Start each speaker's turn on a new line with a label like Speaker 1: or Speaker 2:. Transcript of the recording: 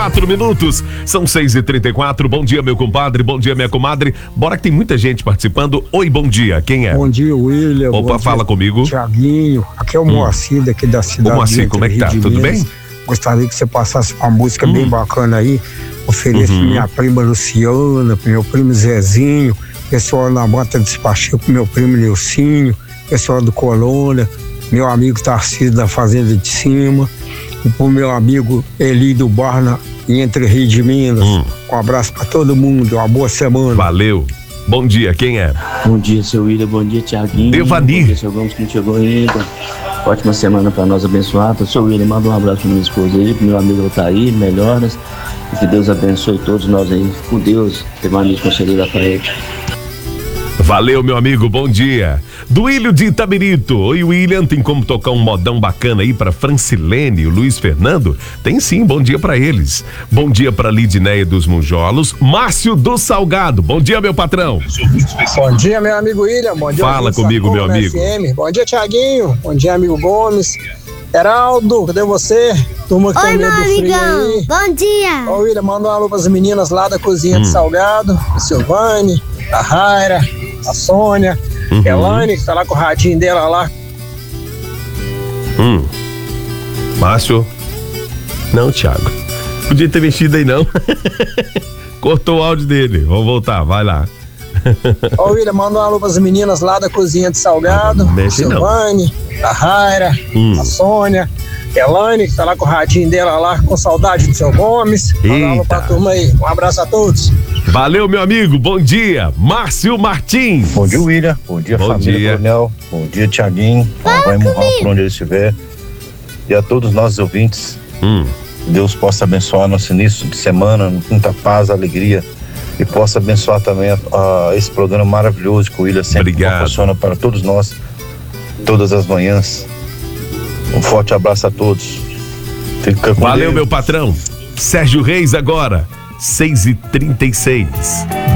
Speaker 1: 4 minutos, são 6h34. Bom dia, meu compadre, bom dia, minha comadre. Bora que tem muita gente participando. Oi, bom dia, quem é?
Speaker 2: Bom dia, William.
Speaker 1: Opa, fala comigo.
Speaker 2: Tiaguinho, aqui é o Moacir daqui da cidade.
Speaker 1: Ô, Moacir, como é que tá? Tudo bem?
Speaker 2: Gostaria que você passasse uma música bem bacana aí. Ofereço minha prima Luciana, pro meu primo Zezinho, pessoal na Bota Despachil, pro meu primo Nilcinho, pessoal do Colônia, meu amigo Tarcísio da Fazenda de Cima, e pro meu amigo Eli do Barna, Entre Rio de Minas. Um abraço pra todo mundo, uma boa semana.
Speaker 1: Valeu. Bom dia, quem é?
Speaker 3: Bom dia, seu William, bom dia, Tiaguinho.
Speaker 1: Devani.
Speaker 3: Bom dia, seu Gomes, que não chegou ainda. Ótima semana pra nós abençoada. Seu William, manda um abraço pra minha esposa aí, pro meu amigo Altair, melhoras. E que Deus abençoe todos nós aí. Com Deus, Devani, conselheiro da frente.
Speaker 1: Valeu, meu amigo, bom dia. Duílio de Itabirito. Oi, William, tem como tocar um modão bacana aí pra Francilene e o Luiz Fernando? Tem sim, bom dia pra eles. Bom dia pra Lidinéia dos Monjolos. Márcio do Salgado, bom dia, meu patrão.
Speaker 2: Bom dia, meu amigo William. Bom dia.
Speaker 1: Fala comigo, meu amigo.
Speaker 2: FM. Bom dia, Tiaguinho. Bom dia, amigo Gomes. Heraldo, cadê você? Turma que
Speaker 4: Oi,
Speaker 2: tem medo do frio aí.
Speaker 4: bom dia.
Speaker 2: Ô, William, manda um alô pras meninas lá da cozinha de Salgado, a Silvane, a Raira, a Sônia, a Elane, que tá lá com o radinho dela lá.
Speaker 1: Márcio? Não, Thiago. Podia ter mexido aí, não. Cortou o áudio dele. Vamos voltar, vai lá.
Speaker 2: Ô, William, manda um alô pras meninas lá da cozinha de Salgado, a Silvane, a Raira, a Sônia, a Elane, que tá lá com o radinho dela lá, com saudade do seu Gomes. Manda um alô pra turma aí. Um abraço a todos.
Speaker 1: Valeu, meu amigo. Bom dia, Márcio Martins.
Speaker 5: Bom dia, William. Bom dia, família Coronel. Bom dia, Tiaguinho. Vai morrer por onde ele estiver. E a todos nós ouvintes. Deus possa abençoar nosso início de semana, muita paz, alegria. E possa abençoar também esse programa maravilhoso que o William sempre proporciona para todos nós, todas as manhãs. Um forte abraço a todos. Fica com
Speaker 1: Valeu,
Speaker 5: Deus.
Speaker 1: meu patrão. Sérgio Reis agora, 6h36.